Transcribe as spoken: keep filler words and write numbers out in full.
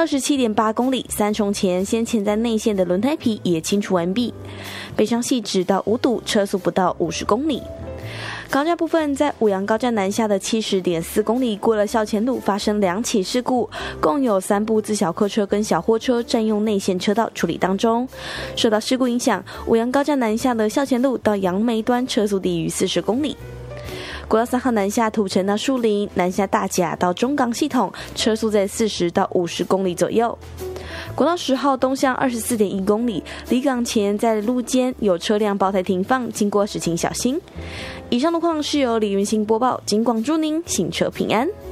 二十七点八公里，三重前先前在内线的轮胎皮也清除完毕。北上系直到五堵，车速不到五十公里。高架部分，在五杨高架南下的 七十点四公里，过了校前路发生两起事故，共有三部自小客车跟小货车占用内线车道处理当中。受到事故影响，五杨高架南下的校前路到杨梅端车速低于四十公里。国道三号南下土城到树林，南下大甲到中港系统，车速在四十到五十公里左右。国道十号东向 二十四点一公里，离港前在路肩有车辆爆胎停放，经过时请小心。以上路况是由李云兴播报，警广祝您行车平安。